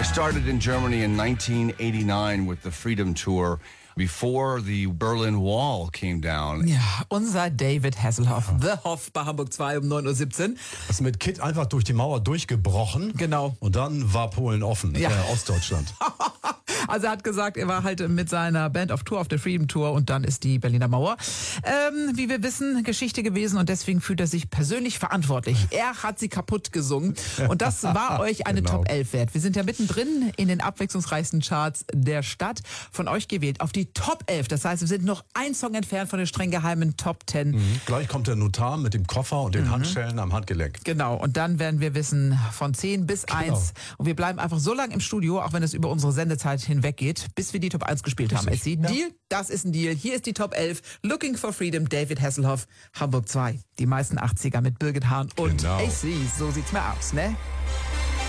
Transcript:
started in Germany in 1989 with the Freedom Tour. Before the Berlin Wall came down. Ja, unser David Hasselhoff, The Hoff bei Hamburg 2 um 9.17 Uhr. Ist mit Kid einfach durch die Mauer durchgebrochen. Genau. Und dann war Polen offen, Ja. Ostdeutschland. Also er hat gesagt, er war halt mit seiner Band auf Tour, auf der Freedom Tour und dann ist die Berliner Mauer. Wie wir wissen, Geschichte gewesen und deswegen fühlt er sich persönlich verantwortlich. Er hat sie kaputt gesungen und das war euch eine Genau. Top 11 wert. Wir sind ja mittendrin in den abwechslungsreichsten Charts der Stadt. Von euch gewählt auf die Top 11. Das heißt, wir sind noch ein Song entfernt von den streng geheimen Top 10. Gleich kommt der Notar mit dem Koffer und den Handschellen am Handgelenk. Genau, und dann werden wir wissen von 10 bis 1. Und wir bleiben einfach so lange im Studio, auch wenn es über unsere Sendezeit hinweg geht, bis wir die Top 1 gespielt haben. Richtig. Ist die Deal? Das ist ein Deal. Hier ist die Top 11. Looking for Freedom, David Hasselhoff, Hamburg 2. Die meisten 80er mit Birgit Hahn und Genau. AC. So sieht's mal aus, ne?